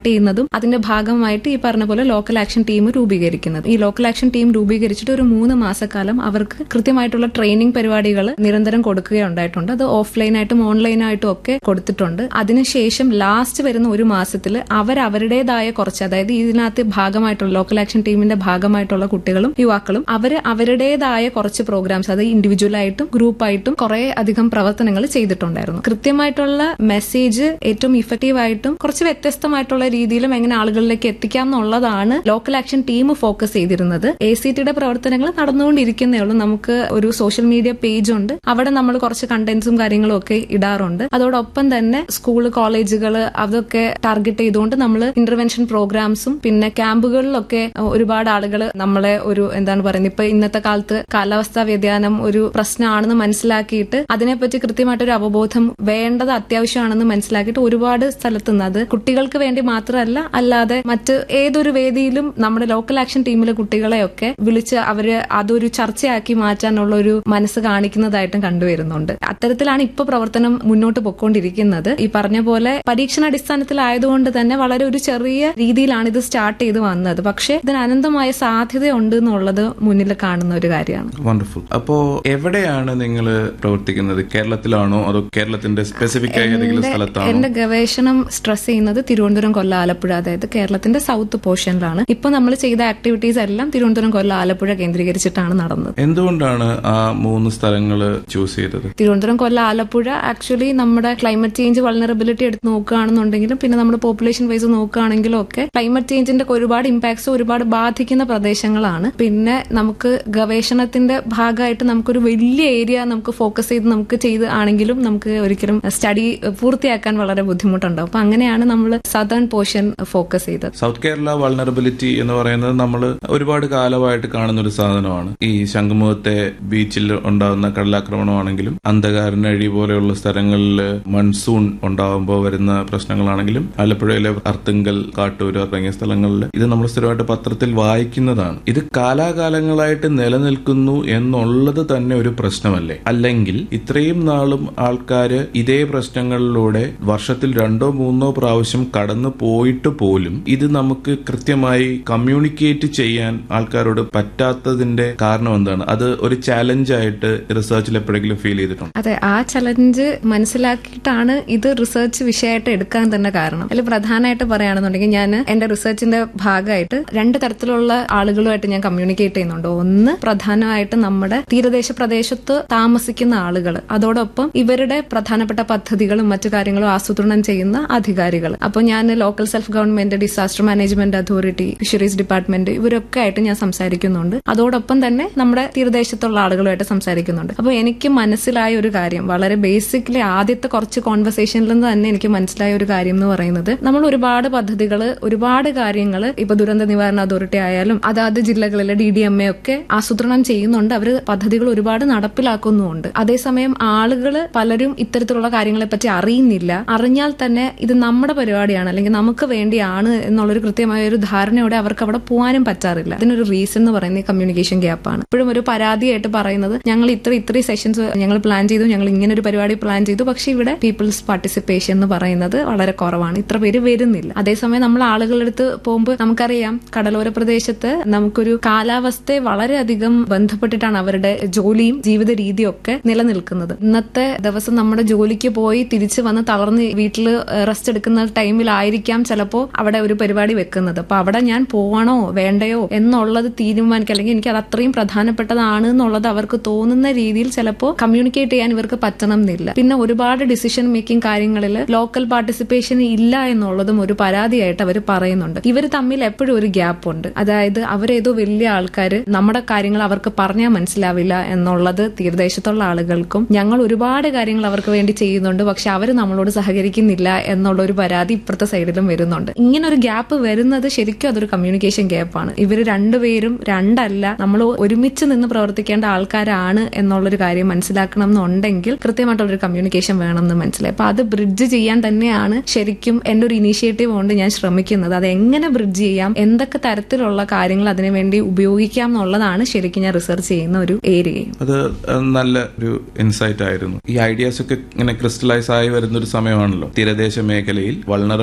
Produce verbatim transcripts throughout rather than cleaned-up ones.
ചെയ്യുന്നതും അതിന്റെ ഭാഗമായിട്ട് ഈ പറഞ്ഞ പോലെ ലോക്കൽ ആക്ഷൻ ടീം രൂപീകരിക്കുന്നത്. ഈ ലോക്കൽ ആക്ഷൻ ടീം രൂപീകരിച്ചിട്ട് ഒരു മൂന്ന് മാസക്കാലം അവർക്ക് കൃത്യമായിട്ടുള്ള ട്രെയിനിങ് പരിപാടികൾ നിരന്തരം കൊടുക്കുകയുണ്ടായിട്ടുണ്ട്. അത് ഓഫ്ലൈനായിട്ടും ഓൺലൈനായിട്ടും ഒക്കെ കൊടുത്തിട്ടുണ്ട്. അതിനുശേഷം ലാസ്റ്റ് വരുന്ന ഒരു മാസത്തിൽ അവർ അവരുടേതായ കുറച്ച്, അതായത് ഇതിനകത്ത് ഭാഗമായിട്ടുള്ള ലോക്കൽ ആക്ഷൻ ടീമിന്റെ ഭാഗമായിട്ടുള്ള കുട്ടികളും യുവാക്കളും അവർ അവരുടേതായ കുറച്ച് പ്രോഗ്രാംസ്, അത് ഇൻഡിവിജ്വൽ ആയിട്ടും ഗ്രൂപ്പായിട്ടും കുറെ അധികം പ്രവർത്തനങ്ങൾ ചെയ്തിട്ടുണ്ടായിരുന്നു. കൃത്യമായിട്ടുള്ള മെസ്സേജ് ഏറ്റവും ഇഫക്റ്റീവ് ആയിട്ടും കുറച്ച് വ്യത്യസ്തമായിട്ടുള്ള രീതിയിലും എങ്ങനെ ആളുകളിലേക്ക് എത്തിക്കാം എന്നുള്ളതാണ് ലോക്കൽ ആക്ഷൻ ടീം ഫോക്കസ് ചെയ്തിരുന്നത്. എ സി ടിയുടെ പ്രവർത്തനങ്ങൾ നടന്നുകൊണ്ടിരിക്കുന്നേ ഉള്ളൂ. നമുക്ക് ഒരു സോഷ്യൽ മീഡിയ പേജ് ഉണ്ട്, അവിടെ നമ്മൾ കുറച്ച് കണ്ടന്റ്സും കാര്യങ്ങളും ഒക്കെ ഇടാറുണ്ട്. അതോടൊപ്പം തന്നെ സ്കൂൾ, കോളേജുകൾ അതൊക്കെ ടാർഗറ്റ് ചെയ്തുകൊണ്ട് നമ്മൾ ഇന്റർവെൻഷൻ പ്രോഗ്രാംസും പിന്നെ ക്യാമ്പുകളിലൊക്കെ ഒരുപാട് ആളുകൾ നമ്മളെ ഒരു എന്താണ് പറയുന്നത്, ഇപ്പൊ ഇന്നത്തെ കാലത്ത് കാലാവസ്ഥാ വ്യതിയാനം ഒരു പ്രശ്നമാണെന്ന് മനസ്സിലാക്കിയിട്ട് അതിനെപ്പറ്റി കൃത്യമായിട്ടൊരു അവബോധം വേണ്ടത് അത്യാവശ്യമാണെന്ന് മനസ്സിലാക്കിയിട്ട് ഒരുപാട് സ്ഥലത്തുനിന്ന്, അത് കുട്ടികൾക്ക് വേണ്ടി മാത്രമല്ല അല്ലാതെ മറ്റ് ഏതൊരു വേദിയിലും നമ്മുടെ ലോക്കൽ ആക്ഷൻ ടീമിലെ കുട്ടികളെയൊക്കെ വിളിച്ച് അവര് അതൊരു ചർച്ചയാക്കി മാറ്റാനുള്ള ഒരു മനസ്സ് കാണിക്കുന്നതായിട്ടും കണ്ടുവരുന്നുണ്ട്. അത്തരത്തിലാണ് ഇപ്പൊ പ്രവർത്തനം മുന്നോട്ട് പൊയ്ക്കൊണ്ടിരിക്കുന്നത്. ഈ പറഞ്ഞ പോലെ പരീക്ഷണാടിസ്ഥാനത്തിലായതുകൊണ്ട് തന്നെ വളരെ ഒരു ചെറിയ രീതിയിലാണ് ഇത് സ്റ്റാർട്ട് ചെയ്ത് വന്നത്. പക്ഷെ ഇതിന് അനന്തമായ സാധ്യതയുണ്ട് എന്നുള്ളത് മുന്നിൽ കാണുന്ന ഒരു കാര്യമാണ്. വണ്ടർഫുൾ. അപ്പോ എവിടെയാണ് നിങ്ങൾ പ്രവർത്തിക്കുന്നത്? കേരളത്തിലാണോ അതോ കേരളത്തിന്റെ സ്പെസിഫിക് ആയ ഏതെങ്കിലും സ്ഥലത്താണോ? എന്റെ ഗവേഷണം സ്ട്രെസ് ചെയ്യുന്നത് തിരുവനന്തപുരം, കൊല്ലം, ആലപ്പുഴ, അതായത് കേരളത്തിന്റെ സൗത്ത് പോർഷനിലാണ്. ഇപ്പൊ നമ്മൾ ചെയ്ത ആക്ടിവിറ്റീസ് എല്ലാം തിരുവനന്തപുരം, കൊല്ലം, ആലപ്പുഴ കേന്ദ്രീകരിച്ചിട്ടാണ് നടന്നത്. എന്തുകൊണ്ടാണ് ആ മൂന്ന് സ്ഥലങ്ങൾ ചൂസ് ചെയ്തത്? തിരുവനന്തപുരം, കൊല്ലം, ആലപ്പുഴ ആക്ച്വലി നമ്മുടെ ക്ലൈമറ്റ് ചേഞ്ച് വൾനറബിലിറ്റി എടുത്ത് നോക്കുകയാണെന്നുണ്ടെങ്കിലും പിന്നെ നമ്മുടെ പോപ്പുലേഷൻ വൈസ് നോക്കുകയാണെങ്കിലും ഒക്കെ ക്ലൈമറ്റ് ചേഞ്ചിന്റെ ഒരുപാട് ഇമ്പാക്ട്സ് ഒരുപാട് ബാധിക്കുന്ന പ്രദേശങ്ങളാണ്. പിന്നെ നമുക്ക് ഗവേഷണത്തിന്റെ ഭാഗമായിട്ട് നമുക്കൊരു വലിയ ഏരിയ നമുക്ക് ഫോക്കസ് ചെയ്ത് നമുക്ക് ചെയ്ത് ആണെങ്കിലും നമുക്ക് ഒരിക്കലും സ്റ്റഡി പൂർത്തിയാക്കാൻ വളരെ ബുദ്ധിമുട്ടുണ്ടാവും. അപ്പൊ അങ്ങനെയാണ് നമ്മൾ സദേൺ പോർഷൻ ഫോക്കസ് ചെയ്തത്. സൗത്ത് കേരള വൾനറബിലിറ്റി എന്ന് പറയുന്നത് നമ്മൾ ഒരുപാട് കാലമായിട്ട് കാണുന്ന ഒരു സാധനമാണ്. ഈ ശംഖുമുഖത്തെ ബീച്ചിൽ ഉണ്ടാകുന്ന കടലാക്രമണമാണെങ്കിലും അന്ധകാരനഴി പോലെയുള്ള സ്ഥലങ്ങളിൽ മൺസൂൺ ഉണ്ടാകുമ്പോൾ വരുന്ന പ്രശ്നങ്ങളാണെങ്കിലും ആലപ്പുഴയിലെ അർത്തുങ്കൽ, കാട്ടൂർ തുടങ്ങിയ സ്ഥലങ്ങളിൽ ഇത് നമ്മൾ സ്ഥിരമായിട്ട് പത്രത്തിൽ വായിക്കുന്നതാണ്. ഇത് കാലാകാലങ്ങളായിട്ട് നിലനിൽക്കുന്നു എന്നുള്ളത് തന്നെ ഒരു പ്രശ്നമല്ലേ? അല്ലെങ്കിൽ ഇത്രയും നാളും ആൾക്കാര് ഇതേ പ്രശ്നങ്ങളിലൂടെ വർഷത്തിൽ രണ്ടോ മൂന്നോ പ്രാവശ്യം കടന്നു പോയിട്ട് പോലും ഇത് നമുക്ക് കൃത്യമായി കമ്മ്യൂണിക്കേറ്റ് ചെയ്യാൻ ആൾക്കാരോട് പറ്റാത്തതിന്റെ കാരണം എന്താണ്? അത് ഒരു ചാലഞ്ച് ആയിട്ട് റിസർച്ചിൽ എപ്പോഴെങ്കിലും ഫീൽ ചെയ്തിട്ടുണ്ട്? അതെ, ആ ചലഞ്ച് മനസ്സിലാക്കിയിട്ടാണ് ഇത് റിസർച്ച് വിഷയമായിട്ട് എടുക്കാൻ തന്നെ കാരണം. അതിൽ പ്രധാനമായിട്ട് പറയുകയാണെന്നുണ്ടെങ്കിൽ ഞാൻ എന്റെ റിസർച്ചിന്റെ ഭാഗമായിട്ട് രണ്ട് തരത്തിലുള്ള ആളുകളുമായിട്ട് ഞാൻ കമ്മ്യൂണിക്കേറ്റ് ചെയ്യുന്നുണ്ട്. ഒന്ന് പ്രധാനമായിട്ട് നമ്മുടെ തീരദേശ പ്രദേശത്ത് താമസിക്കുന്ന ആളുകൾ, അതോടൊപ്പം ഇവരുടെ പ്രധാനപ്പെട്ട പദ്ധതികളും മറ്റു കാര്യങ്ങളും ആസൂത്രണം ചെയ്യുന്ന അധികാരികൾ. അപ്പൊ ഞാൻ local self government, disaster management authority, fisheries department ഇവരൊക്കെ ആയിട്ട് ഞാൻ സംസാരിക്കുന്നുണ്ട്. അതോടൊപ്പം തന്നെ നമ്മുടെ തീരദേശത്തുള്ള ആളുകളുമായിട്ട് സംസാരിക്കുന്നുണ്ട്. അപ്പൊ എനിക്ക് മനസ്സിലായ ഒരു കാര്യം, വളരെ ബേസിക്കലി ആദ്യത്തെ കുറച്ച് കോൺവെർസേഷനിൽ നിന്ന് തന്നെ എനിക്ക് മനസ്സിലായ ഒരു കാര്യം എന്ന് പറയുന്നത്, നമ്മൾ ഒരുപാട് പദ്ധതികൾ, ഒരുപാട് കാര്യങ്ങൾ ഇപ്പൊ ദുരന്ത നിവാരണ അതോറിറ്റി ആയാലും അതാത് ജില്ലകളിലെ ഡി ഡി എം എ ഒക്കെ ആസൂത്രണം ചെയ്യുന്നുണ്ട്. അവര് പദ്ധതികൾ ഒരുപാട് നടപ്പിലാക്കുന്നുമുണ്ട്. അതേസമയം ആളുകൾ പലരും ഇത്തരത്തിലുള്ള കാര്യങ്ങളെ പറ്റി അറിയുന്നില്ല. അറിഞ്ഞാൽ തന്നെ ഇത് നമ്മുടെ പരിപാടിയാണ് അല്ലെങ്കിൽ നമുക്ക് വേണ്ടിയാണ് എന്നുള്ളൊരു കൃത്യമായ ഒരു ധാരണയോടെ അവർക്ക് അവിടെ പോകാനും പറ്റാറില്ല. അതിനൊരു റീസൺ എന്ന് പറയുന്നത് കമ്മ്യൂണിക്കേഷൻ ഗ്യാപ്പാണ്. ഇപ്പോഴും ഒരു പരാതിയായിട്ട് പറയുന്നത്, ഞങ്ങൾ ഇത്ര ഇത്രയും സെഷൻസ് ഞങ്ങൾ പ്ലാൻ ചെയ്തു, ഞങ്ങൾ ഇങ്ങനെ ഒരു പരിപാടി പ്ലാൻ ചെയ്തു, പക്ഷെ ഇവിടെ പീപ്പിൾസ് പാർട്ടിസിപ്പേഷൻ എന്ന് പറയുന്നത് വളരെ കുറവാണ്, ഇത്ര പേര് വരുന്നില്ല. അതേസമയം നമ്മൾ ആളുകളുടെ അടുത്ത് പോകുമ്പോൾ നമുക്കറിയാം, കടലോര പ്രദേശത്ത് നമുക്കൊരു കാലാവസ്ഥയെ വളരെയധികം ബന്ധപ്പെട്ടിട്ടാണ് അവരുടെ ജോലിയും ജീവിത രീതിയും ഒക്കെ നിലനിൽക്കുന്നത്. ഇന്നത്തെ ദിവസം നമ്മുടെ ജോലിക്ക് പോയി തിരിച്ചു വന്ന് തളർന്ന് വീട്ടിൽ റെസ്റ്റ് എടുക്കുന്ന ടൈമിലായിരിക്കാം ചിലപ്പോൾ അവിടെ ഒരു പരിപാടി വെക്കുന്നത്. അപ്പൊ അവിടെ ഞാൻ പോവാണോ വേണ്ടയോ എന്നുള്ളത് തീരുമാനിക്കുക, അല്ലെങ്കിൽ എനിക്ക് അത് അത്രയും പ്രധാനപ്പെട്ടതാണ് എന്നുള്ളത് അവർക്ക് തോന്നുന്ന രീതിയിൽ ചിലപ്പോൾ കമ്മ്യൂണിക്കേറ്റ് ചെയ്യാൻ ഇവർക്ക് പറ്റണം എന്നില്ല. പിന്നെ ഒരുപാട് ഡിസിഷൻ മേക്കിംഗ് കാര്യങ്ങളിൽ ലോക്കൽ പാർട്ടിസിപ്പേഷൻ ഇല്ല എന്നുള്ളതും ഒരു പരാതിയായിട്ട് അവർ പറയുന്നുണ്ട്. ഇവർ തമ്മിൽ എപ്പോഴും ഒരു ഗ്യാപ്പ് ഉണ്ട്. അതായത് അവരേതോ വലിയ ആൾക്കാർ നമ്മുടെ കാര്യങ്ങൾ അവർക്ക് പറഞ്ഞാൽ മനസ്സിലാവില്ല എന്നുള്ളത് തീരദേശത്തുള്ള ആളുകൾക്കും, ഞങ്ങൾ ഒരുപാട് കാര്യങ്ങൾ അവർക്ക് വേണ്ടി ചെയ്യുന്നുണ്ട് പക്ഷെ അവർ നമ്മളോട് സഹകരിക്കുന്നില്ല എന്നുള്ള ഒരു പരാതി ഇപ്പുറത്തെ സൈഡിലും വരുന്നുണ്ട്. ഇങ്ങനെ ഒരു ഗ്യാപ്പ് വരുന്നത് ശരിക്കും അതൊരു കമ്മ്യൂണിക്കേഷൻ ഗ്യാപ്പാണ്. ഇവർ രണ്ടുപേരും രണ്ടല്ല, നമ്മൾ ഒരുമിച്ച് നിന്ന് പ്രവർത്തിക്കേണ്ട ആൾക്കാരാണ് എന്നുള്ളൊരു കാര്യം മനസ്സിലാക്കണം എന്നുണ്ടെങ്കിൽ കൃത്യമായിട്ടുള്ളൊരു കമ്മ്യൂണിക്കേഷൻ വേണം എന്ന് മനസ്സിലായി. അപ്പൊ അത് ബ്രിഡ്ജ് ചെയ്യാൻ തന്നെയാണ് ശരിക്കും എന്റെ ഒരു ഇനീഷ്യേറ്റീവ് കൊണ്ട് ഞാൻ ശ്രമിക്കുന്നത്. അത് എങ്ങനെ ബ്രിഡ്ജ് ചെയ്യാം, എന്തൊക്കെ തരത്തിലുള്ള കാര്യങ്ങൾ അതിനു വേണ്ടി ഉപയോഗിക്കാം എന്നുള്ളതാണ് ശരിക്കും ഞാൻ റിസർച്ച് ചെയ്യുന്ന ഒരു ഏരിയ. അത് നല്ല ഒരു ഇൻസൈറ്റ് ആയിരുന്നു. ഈ ഐഡിയാസ് ഒക്കെ ഇങ്ങനെ ക്രിസ്റ്റലൈസ് ആയി വരുന്ന ഒരു സമയമാണല്ലോ തീരദേശ മേഖലയിൽ വൾണറബിൾ ആയിട്ട്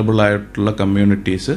ആയിട്ടുള്ള കമ്മ്യൂണിറ്റീസ്